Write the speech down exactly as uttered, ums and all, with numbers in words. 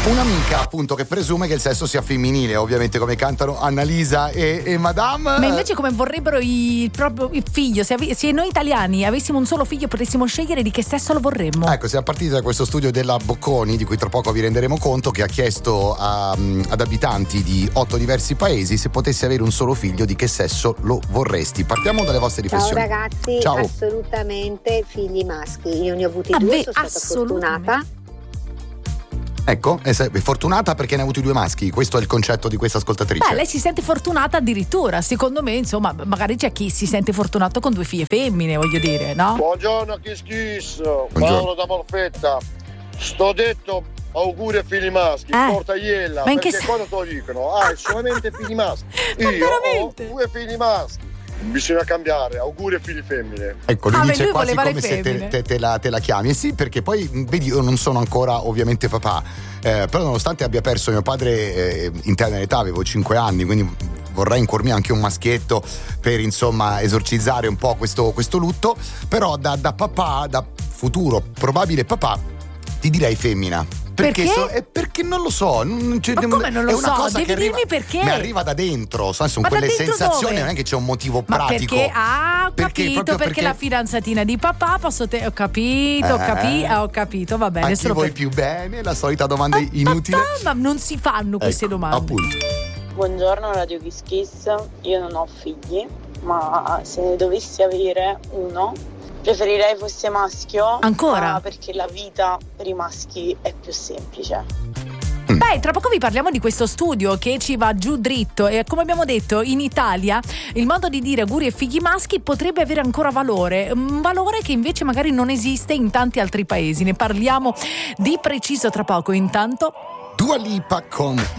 Un'amica appunto che presume che il sesso sia femminile, ovviamente, come cantano Annalisa e, e Madame. Ma invece come vorrebbero il proprio il figlio, se, ave- se noi italiani avessimo un solo figlio potessimo scegliere di che sesso lo vorremmo. Ecco, siamo partiti da questo studio della Bocconi, di cui tra poco vi renderemo conto, che ha chiesto a, ad abitanti di otto diversi paesi se potessi avere un solo figlio di che sesso lo vorresti. Partiamo dalle vostre riflessioni. Ciao ragazzi, Ciao. Assolutamente figli maschi. Io ne ho avuti Ah, due, beh, sono stata fortunata. Ecco, è fortunata perché ne ha avuti due maschi, questo è il concetto di questa ascoltatrice. Beh, lei si sente fortunata addirittura, secondo me, insomma, magari c'è chi si sente fortunato con due figlie femmine, voglio dire, no? Buongiorno Kiss Kiss, Buongiorno. Paolo da Molfetta. Sto detto auguri a figli maschi, Eh. porta iella, Ma in che perché sen- quando te lo dicono, ah, è solamente figli maschi. Ma Io veramente? ho due figli maschi. Bisogna cambiare, auguri a figli femmine. Ecco, lui Ah, beh, dice lui quasi voleva le come se te, femmine. te- te la, te la chiami. E sì, perché poi, vedi, io non sono ancora ovviamente papà, eh, però nonostante abbia perso mio padre eh, in tenera età, avevo cinque anni, quindi vorrei in cuor mio anche un maschietto per, insomma, esorcizzare un po' questo, questo lutto, però da, da papà, da futuro probabile papà, ti direi femmina. Perché? Perché? So, è perché non lo so. Non, cioè, Ma come non lo è una so? cosa Devi che arriva, dirmi perché. mi arriva da dentro, sai, sono Ma da quelle dentro sensazioni, dove? non è che c'è un motivo Ma pratico. perché? Ah, ho Perché? capito, Proprio perché, perché- la fidanzatina di papà posso te- ho capito, ho Eh. capito, ho capito, va bene. A chi solo vuoi per- più bene? La solita domanda Ah, inutile. papà, ma non si fanno queste Ecco, domande. appunto. Buongiorno Radio Kiss Kiss, io non ho figli, ma se ne dovessi avere uno, preferirei fosse maschio. Ancora? Ma perché la vita per i maschi è più semplice. Beh, tra poco vi parliamo di questo studio che ci va giù dritto e, come abbiamo detto, in Italia il modo di dire auguri e figli maschi potrebbe avere ancora valore, un valore che invece magari non esiste in tanti altri paesi. Ne parliamo di preciso tra poco. Intanto Dua Lipa con